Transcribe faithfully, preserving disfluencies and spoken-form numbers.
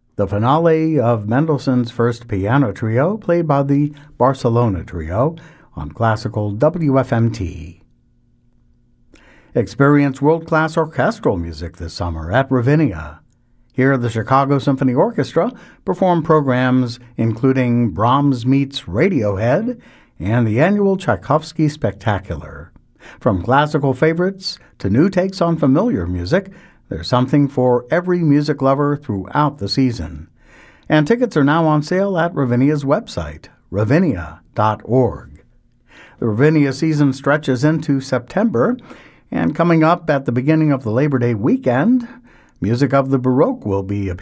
the finale of Mendelssohn's First Piano Trio, played by the Barcelona Trio on classical W F M T. Experience world-class orchestral music this summer at Ravinia. Hear the Chicago Symphony Orchestra perform programs including Brahms Meets Radiohead and the annual Tchaikovsky Spectacular. From classical favorites to new takes on familiar music, there's something for every music lover throughout the season. And tickets are now on sale at Ravinia's website, ravinia dot org. The Ravinia season stretches into September, and coming up at the beginning of the Labor Day weekend, music of the Baroque will be appearing.